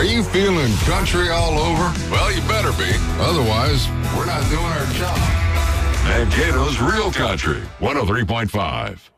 Are you feeling country all over? Well, you better be. Otherwise, we're not doing our job. Mankato's Real Country, 103.5.